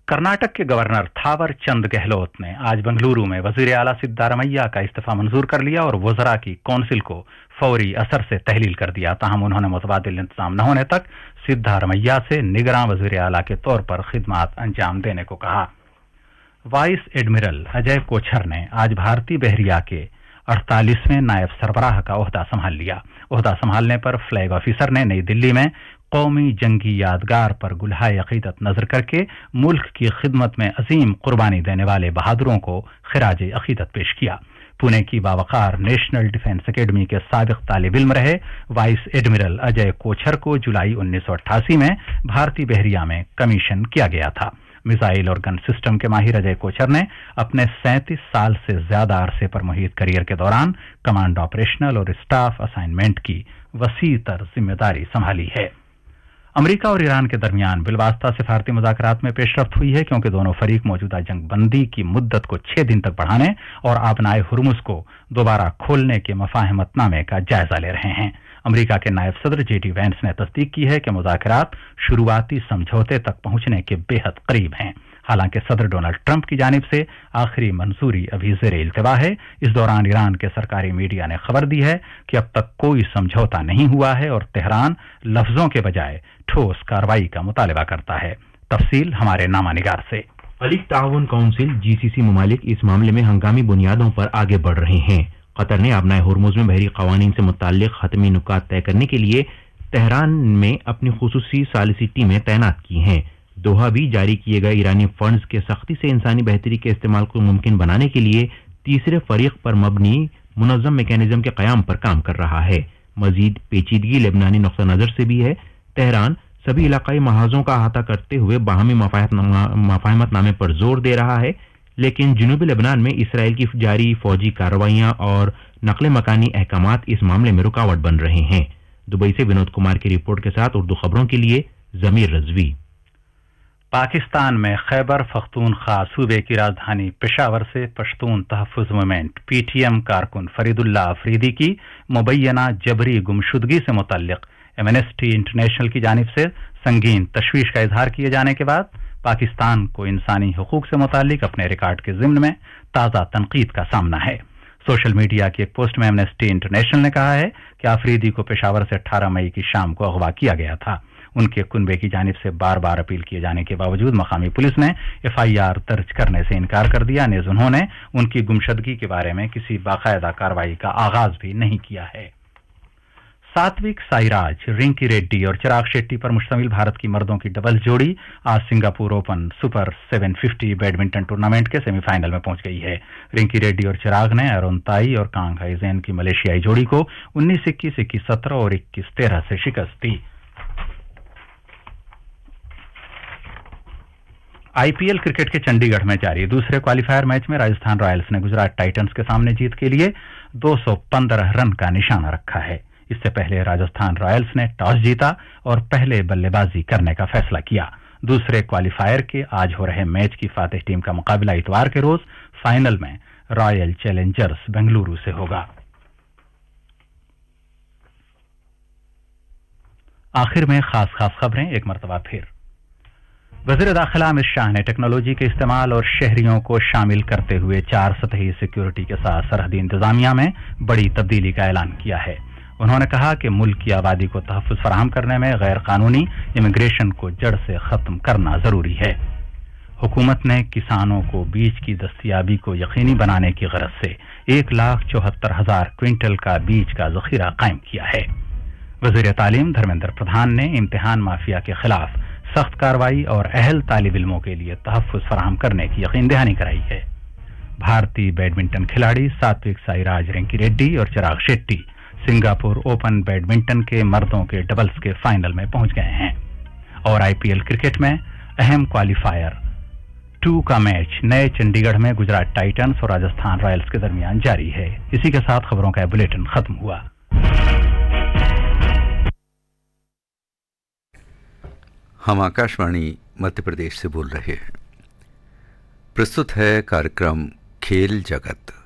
कर्नाटक के गवर्नर थावर चंद गहलोत ने आज बेंगलुरु में वजीर आला सिद्धारमैया का इस्तीफा मंजूर कर लिया और वज़रा की कौंसिल को फौरी असर से तहलील कर दिया। ताहम उन्होंने मुतबादिल इंतजाम न होने तक सिद्धारमैया से निगरान वजीर आला के तौर पर खिदमात अंजाम देने को कहा। वाइस एडमिरल अजय कोछर ने आज भारतीय बहरिया के 48वें नायब सरबराह का ओहदा संभाल लिया। ओहदा संभालने पर फ्लैग ऑफिसर ने नई दिल्ली में कौमी जंगी यादगार पर गुलहाए अकीदत नजर करके मुल्क की खिदमत में अजीम कुर्बानी देने वाले बहादुरों को खिराज अकीदत पेश किया। पुणे की बावकार नेशनल डिफेंस एकेडमी के साबिक तालिब इल्म रहे वाइस एडमिरल अजय कोछर को जुलाई 1988 में भारतीय बहरिया में कमीशन किया गया था। मिसाइल और गन सिस्टम के माहिर अजय कोछर ने अपने 37 साल से ज्यादा अरसे पर मुहित करियर के दौरान कमांड ऑपरेशनल और स्टाफ असाइनमेंट की वसी तर जिम्मेदारी संभाली है। अमेरिका और ईरान के दरमियान बिलवास्ता सिफारती मुज़ाकरात में पेशरफ्त हुई है, क्योंकि दोनों फरीक मौजूदा जंग बंदी की मुद्दत को 6 दिन तक बढ़ाने और आबनाए हुर्मुज़ को दोबारा खोलने के मफाहमतनामे का जायजा ले रहे हैं। अमेरिका के नायब सदर जेडी वैंस ने तस्दीक की है कि मुज़ाकरात शुरुआती समझौते तक पहुंचने के बेहद करीब हैं। हालांकि सदर डोनाल्ड ट्रंप की जानिब से आखिरी मंजूरी अभी ज़ेरे इल्तिवा है। इस दौरान ईरान के सरकारी मीडिया ने खबर दी है कि अब तक कोई समझौता नहीं हुआ है और तेहरान लफ्जों के बजाय ठोस कार्रवाई का मुतालबा करता है। तफसील हमारे नामानिगार से। खलीज ताउन काउंसिल जीसीसी ममालिक इस मामले में हंगामी बुनियादों पर आगे बढ़ रहे हैं। कतर ने आबनाए हुर्मुज़ में बहरी कवानीन से मुताल्लिक हतमी नुकात तय करने के लिए तेहरान में अपनी खुसूसी सालिसी टीमें तैनात की हैं। दोहा भी जारी किए गए ईरानी फंड्स के सख्ती से इंसानी बेहतरी के इस्तेमाल को मुमकिन बनाने के लिए तीसरे फरीक पर मबनी मुनज़्ज़म मैकेनिज्म के क़याम पर काम कर रहा है। मजीद पेचीदगी लेबनानी नुक्ता नज़र से भी है। तेहरान सभी इलाकाई महाजों का अहाता करते हुए बाहमी मफाहमतनामे पर जोर दे रहा है, लेकिन जुनूबी लेबनान में इसराइल की जारी फौजी कार्रवाइयां और नकल मकानी अहकामात इस मामले में रुकावट बन रहे हैं। दुबई से विनोद कुमार की रिपोर्ट के साथ उर्दू खबरों के लिए जमीर रजवी। पाकिस्तान में खैबर पख्तूनख्वा सूबे की राजधानी पेशावर से पश्तून तहफ़्फ़ुज़ मूवमेंट पीटीएम कारकुन फरीदुल्ला अफरीदी की मुबैना जबरी गुमशुदगी से मुतल्लिक एमनेस्टी इंटरनेशनल की जानिब से संगीन तशवीश का इजहार किए जाने के बाद पाकिस्तान को इंसानी हुकूक से मुताल्लिक अपने रिकॉर्ड के ज़िम्न में ताज़ा तनकीद का सामना है। सोशल मीडिया की एक पोस्ट में एमनेस्टी इंटरनेशनल ने कहा है कि अफरीदी को पेशावर से 18 मई की शाम को अगवा किया गया था। उनके कुनबे की जानिब से बार बार अपील किए जाने के बावजूद मकामी पुलिस ने एफआईआर दर्ज करने से इनकार कर दिया। नेज़ उन्होंने उनकी गुमशदगी के बारे में किसी बाकायदा कार्रवाई का आगाज भी नहीं किया है। सात्विक साईराज, रिंकी रेड्डी और चिराग शेट्टी पर मुश्तमिल भारत की मर्दों की डबल्स जोड़ी आज Singapore open super 750 badminton tournament के सेमीफाइनल में पहुंच गई है। रिंकी रेड्डी और चिराग ने अरुण ताई और कांग हाइजेन की मलेशियाई जोड़ी को 19-21, 21-17 और 21-13 से शिकस्त दी। आईपीएल क्रिकेट के चंडीगढ़ में जारी दूसरे क्वालिफायर मैच में राजस्थान रॉयल्स ने गुजरात टाइटंस के सामने जीत के लिए 215 रन का निशाना रखा है। इससे पहले राजस्थान रॉयल्स ने टॉस जीता और पहले बल्लेबाजी करने का फैसला किया। दूसरे क्वालिफायर के आज हो रहे मैच की फातिह टीम का मुकाबला इतवार के रोज फाइनल में रॉयल चैलेंजर्स बेंगलुरु से होगा। आखिर में खास खबरें एक मरतबा फिर। वज़ीर दाखिला अमित शाह ने टेक्नोलॉजी के इस्तेमाल और शहरियों को शामिल करते हुए 4 सतही सिक्योरिटी के साथ सरहदी इंतजामिया में बड़ी तब्दीली का ऐलान किया है। उन्होंने कहा कि मुल्क की आबादी को तहफ़्फ़ुज़ फराहम करने में गैर कानूनी इमिग्रेशन को जड़ से ख़त्म करना ज़रूरी है। हुकूमत ने किसानों को बीज की दस्तयाबी को यकीनी बनाने की गरज से 1,74,000 क्विंटल का बीज का ज़ख़ीरा कायम किया है। वज़ीर तालीम धर्मेंद्र प्रधान ने इम्तिहान माफिया के खिलाफ सख्त कार्रवाई और अहल तालिब इल्मों के लिए तहफ़्फ़ुज़ फराहम करने की यकीन दहानी कराई है। भारतीय बैडमिंटन खिलाड़ी सात्विक साईराज, रिंकी रेड्डी और Chirag Shetty Singapore open badminton के मर्दों के डबल्स के फाइनल में पहुंच गए हैं। और आईपीएल क्रिकेट में अहम क्वालिफायर 2 का मैच नए चंडीगढ़ में गुजरात टाइटंस और राजस्थान रॉयल्स के दरमियान जारी है। इसी के साथ खबरों का बुलेटिन खत्म हुआ। हम आकाशवाणी मध्य प्रदेश से बोल रहे हैं। प्रस्तुत है कार्यक्रम खेल जगत।